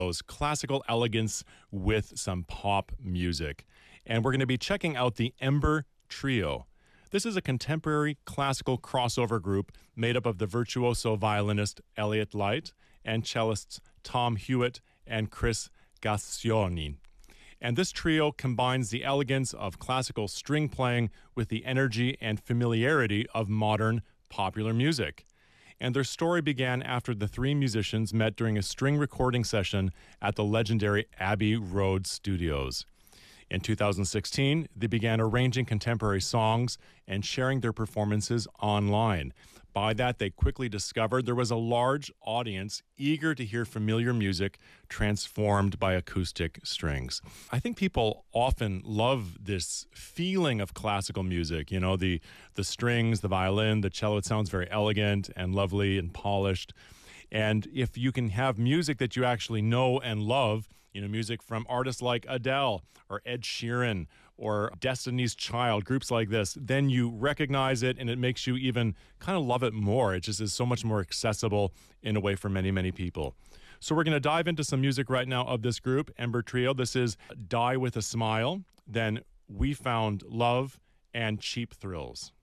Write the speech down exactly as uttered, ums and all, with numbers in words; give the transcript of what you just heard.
those classical elegance with some pop music. And we're going to be checking out the Ember Trio. This is a contemporary classical crossover group made up of the virtuoso violinist Elliot Light and cellists Tom Hewitt and Chris Gascioni. And this trio combines the elegance of classical string playing with the energy and familiarity of modern popular music. And their story began after the three musicians met during a string recording session at the legendary Abbey Road Studios. In two thousand sixteen, they began arranging contemporary songs and sharing their performances online. By that, they quickly discovered there was a large audience eager to hear familiar music transformed by acoustic strings. I think people often love this feeling of classical music. You know, the, the strings, the violin, the cello, it sounds very elegant and lovely and polished. And if you can have music that you actually know and love, you know, music from artists like Adele or Ed Sheeran or Destiny's Child, groups like this, then you recognize it and it makes you even kind of love it more. It just is so much more accessible in a way for many, many people. So we're going to dive into some music right now of this group, Ember Trio. This is Die With a Smile, then We Found Love, and Cheap Thrills.